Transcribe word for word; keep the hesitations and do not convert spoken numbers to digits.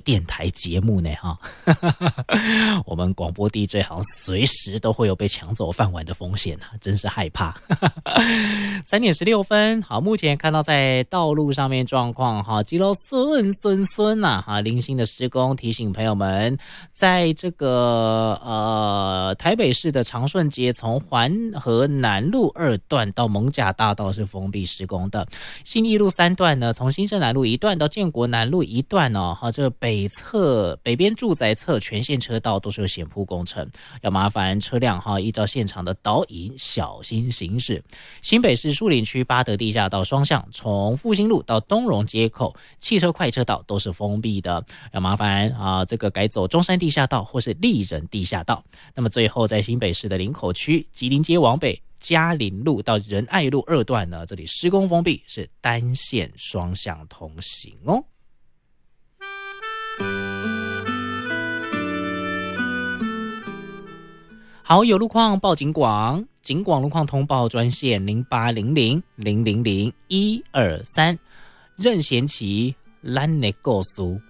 电台节目呢哈。我们广播 D J 好像随时都会有被抢走饭碗的风险啊，真是害怕。三点十六分，好，目前看到在道路上面状况哈，基隆顺顺顺呐哈，零星的施工，提醒朋友们，在这个呃台北市的长顺街从环河南路二段到艋舺大道是封闭施工的，信义路三段呢，从新生南路一段到建国南路一段哦，哈，这个北侧北边住宅侧全线车道都是有险铺工程，要麻烦车辆哈依照现场的导引小心行驶。新北市树林区八德地下道双向，从复兴路到东荣街口汽车快车道都是封闭的，要麻烦啊这个改走中山地下道或是立人地下道。那么最后在新北市的林口区吉林街往北嘉林路到仁爱路二段呢，这里施工封闭，是单线双向通行哦。好，有路况报警广，警广路况通报专线零八零零零零零一二三，任贤齐咱的故事